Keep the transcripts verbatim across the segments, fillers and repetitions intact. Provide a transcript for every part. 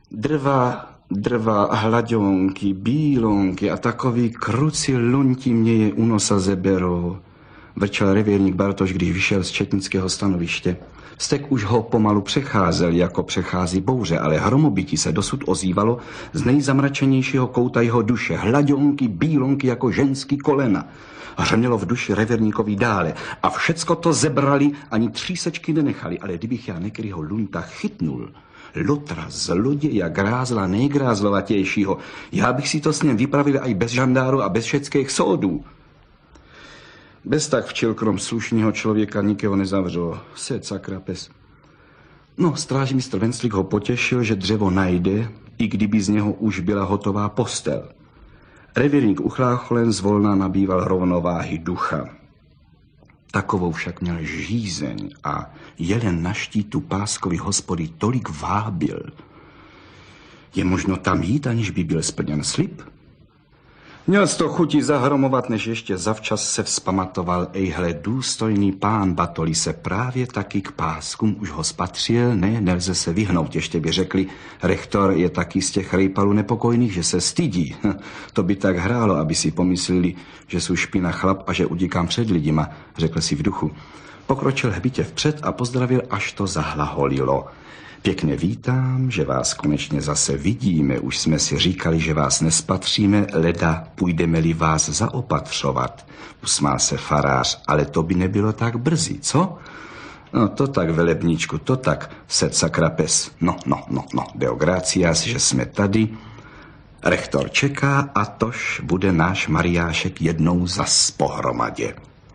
Drva, drva, hlaďonky, bílonky a takový kruci lunti mě je u nosa zeberou, vrčel revírník Bartoš, když vyšel z četnického stanoviště. Stek už ho pomalu přecházel, jako přechází bouře, ale hromobití se dosud ozývalo z nejzamračenějšího kouta jeho duše. Hlaďonky, bílonky jako ženský kolena. Hřmělo v duši revírníkovi dále a všecko to zebrali, ani třísečky nenechali, ale kdybych já některýho lunta chytnul, lotra, zloděja, grázla, nejgrázlovatějšího, já bych si to s ním vypravil aj bez žandáru a bez všeckých soudů. Bez tak včel krom slušného člověka nikého nezavřelo. Sed sakra pes. No, strážmistr Venclík ho potěšil, že dřevo najde, i kdyby z něho už byla hotová postel. Revírník uchlácholen zvolna nabýval rovnováhy ducha. Takovou však měl žízeň a jelen na štítu Páskovy hospody tolik vábil. Je možno tam jít, aniž by byl splněn slib? Měl z to chuti zahromovat, než ještě zavčas se vzpamatoval, ejhle, důstojný pán Batoli se právě taky k Páskům už ho spatřil, ne, nelze se vyhnout, ještě by řekli, rektor je taky z těch rejpalů nepokojných, že se stydí. To by tak hrálo, aby si pomysleli, že jsou špina chlap a že utíkám před lidima, řekl si v duchu. Pokročil hbitě vpřed a pozdravil, až to zahlaholilo. Pěkně vítám, že vás konečně zase vidíme. Už jsme si říkali, že vás nespatříme, leda půjdeme-li vás zaopatřovat. Usmál se farář, ale to by nebylo tak brzy, co? No to tak, velebníčku, to tak, sed sakra pes. No, no, no, no, deo gratias, že jsme tady. Rektor čeká a tož bude náš Mariášek jednou zas pohromadě.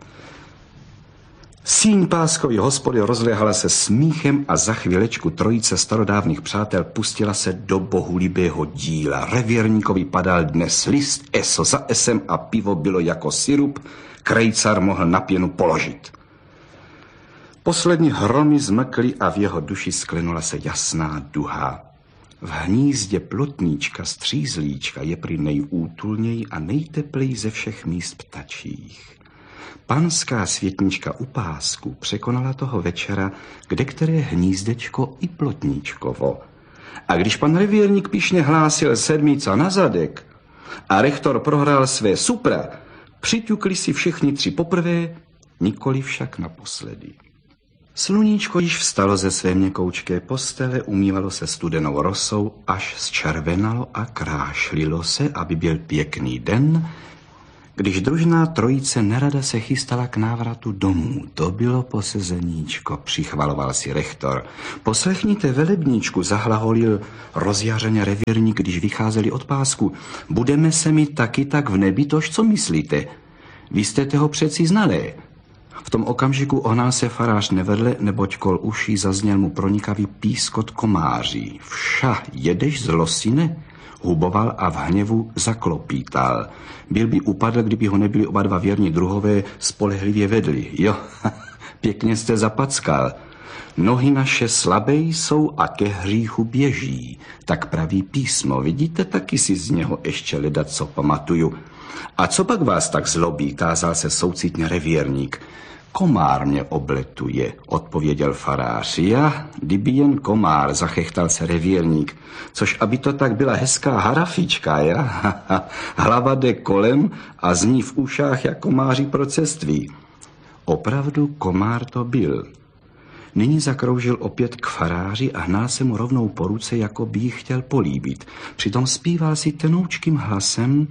Síň Páskovy hospody rozléhala se smíchem a za chvílečku trojice starodávných přátel pustila se do bohulibého díla. Revírníkovi padal dnes list, eso za esem a pivo bylo jako sirup, krejcar mohl na pěnu položit. Poslední hromy zmkly a v jeho duši sklenula se jasná duha. V hnízdě plotníčka střízlíčka je prý nejútulněji a nejtepleji ze všech míst ptačích. Panská světnička u Pásku překonala toho večera, kde které hnízdečko i plotníčkovo. A když pan revírník pyšně hlásil sedmica na zadek a rektor prohrál své supra, přiťukli si všichni tři poprvé, nikoli však naposledy. Sluníčko již vstalo ze své měkoučké postele, umývalo se studenou rosou, až zčervenalo a krášlilo se, aby byl pěkný den, když družná trojice nerada se chystala k návratu domů. To bylo posezeníčko, přichvaloval si rektor. Poslechněte, velebníčku, zahlaholil rozjařeně revírník, když vycházeli od Pásku. Budeme se mít taky tak v nebi, tož co myslíte? Vy jste toho přeci znali. V tom okamžiku ohnal se farář nevedle, neboť kol uší zazněl mu pronikavý pískot komáří. Vša, jedeš z losine? Huboval a v hněvu zaklopítal. Byl by upadl, kdyby ho nebyli oba dva věrní druhové spolehlivě vedli. Jo, pěkně jste zapackal. Nohy naše slabé jsou a ke hříchu běží. Tak praví písmo, vidíte, taky si z něho ještě ledat, co pamatuju. A co pak vás tak zlobí, tázal se soucitně revírník. Komár mě obletuje, odpověděl farář. Já, kdyby jen komár, zachechtal se revírník. Což aby to tak byla hezká harafička, já? Hlava jde kolem a zní v ušách jak komáři proceství. Opravdu komár to byl. Nyní zakroužil opět k faráři a hnal se mu rovnou po ruce, jako by ji chtěl políbit. Přitom zpíval si tenoučkým hlasem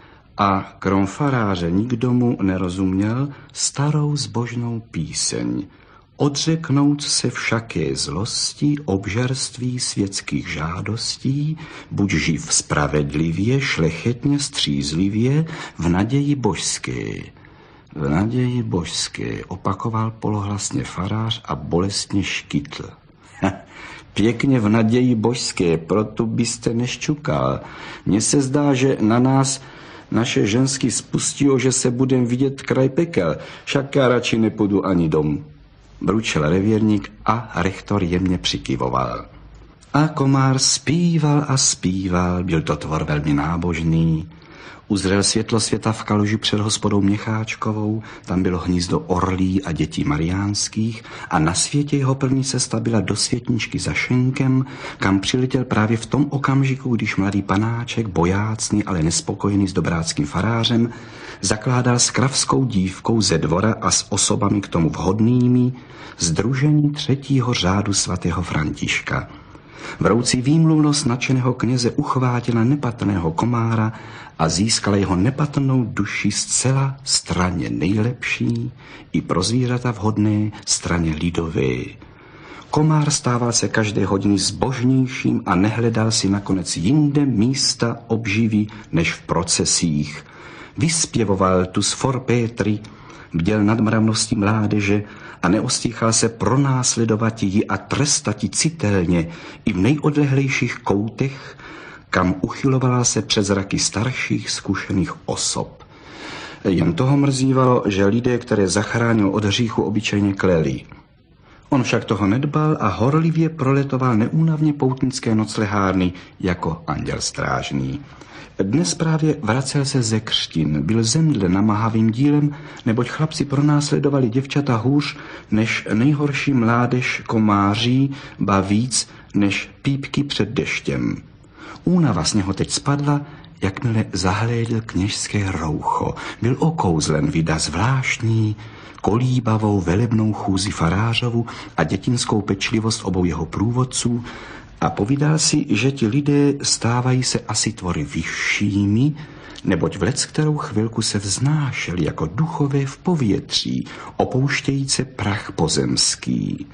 a krom faráře nikdo mu nerozuměl starou zbožnou píseň. Odřeknout se všaké zlosti, obžerství světských žádostí, buď živ spravedlivě, šlechetně, střízlivě, v naději božské. V naději božské, opakoval polohlasně farář a bolestně škytl. Pěkně v naději božské, proto byste neščukal. Mně se zdá, že na nás naše ženský spustilo, že se budem vidět kraj pekel, však já radši nepůjdu ani domů. Bručel revírník a rektor jemně přikyvoval. A komár zpíval a zpíval, byl to tvor velmi nábožný. Uzřel světlo světa v Kaluži před hospodou Měcháčkovou, tam bylo hnízdo orlí a dětí mariánských a na světě jeho první cesta byla do Světničky za Šenkem, kam přiletěl právě v tom okamžiku, když mladý panáček, bojácný, ale nespokojený s dobráckým farářem, zakládal s kravskou dívkou ze dvora a s osobami k tomu vhodnými sdružení třetího řádu svatého Františka. Vroucí výmluvnost nadšeného kněze uchvátila nepatrného komára a získala jeho nepatrnou duši zcela straně nejlepší i pro zvířata vhodné straně lidové. Komár stával se každé hodiny zbožnějším a nehledal si nakonec jinde místa obživy než v procesích. Vyspěvoval tu s forpétry, bděl nad mravností mládeže a neostýchal se pronásledovat ji a trestat ji citelně i v nejodlehlejších koutech, kam uchylovala se přes zraky starších zkušených osob. Jen toho mrzívalo, že lidé, které zachránil od hříchu, obyčejně kleli. On však toho nedbal a horlivě proletoval neúnavně poutnické noclehárny jako anděl strážný. Dnes právě vracel se ze křtin, byl zemdle namáhavým dílem, neboť chlapci pronásledovali děvčata hůř než nejhorší mládež komáří, ba víc než pípky před deštěm. Únava z něho teď spadla, jakmile zahlédl kněžské roucho. Byl okouzlen vida zvláštní, kolíbavou velebnou chůzi farářovu a dětinskou pečlivost obou jeho průvodců a povídal si, že ti lidé stávají se asi tvory vyššími, neboť v leckterou chvilku se vznášeli jako duchové v povětří, opouštějíce prach pozemský.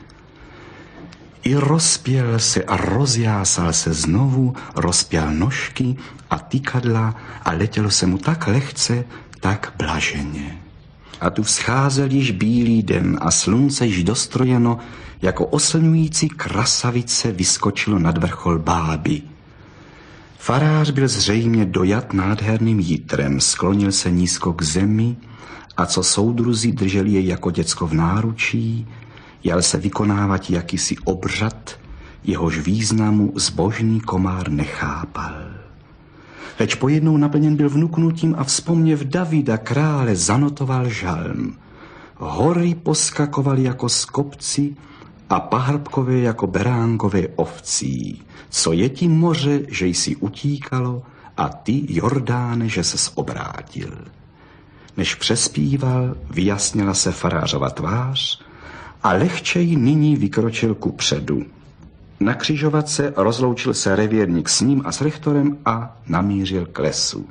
I rozpěl se a rozjásal se znovu, rozpěl nožky a tykadla a letělo se mu tak lehce, tak blaženě. A tu vzcházel již bílý den a slunce již dostrojeno jako oslňující krasavice vyskočilo nad vrchol Báby. Farář byl zřejmě dojat nádherným jitrem, sklonil se nízko k zemi a co soudruzi drželi jej jako děcko v náručí, jal se vykonávat jakýsi obřad, jehož významu zbožný komár nechápal. Leč pojednou naplněn byl vnuknutím a vzpomněv Davida krále zanotoval žalm. Hory poskakovaly jako skopci a pahrbkové jako beránkové ovcí. Co je ti moře, že jsi utíkalo a ty, Jordáne, že ses obrátil. Než přespíval, vyjasnila se farářova tvář a lehčej nyní vykročil ku předu. Na křižovatce rozloučil se revírník s ním a s rektorem a namířil k lesu.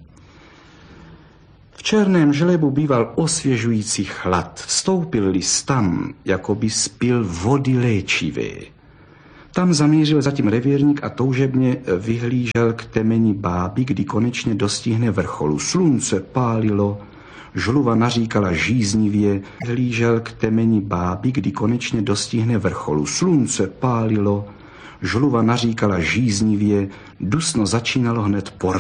V černém žlebu býval osvěžující chlad. Vstoupil-li tam, jako by spil vody léčivé. Tam zamířil zatím revírník a toužebně vyhlížel k temeni Báby, kdy konečně dostihne vrcholu. Slunce pálilo, žluva naříkala žíznivě, vyhlížel k temeni Báby, kdy konečně dostihne vrcholu. Slunce pálilo, žluva naříkala žíznivě, dusno začínalo hned po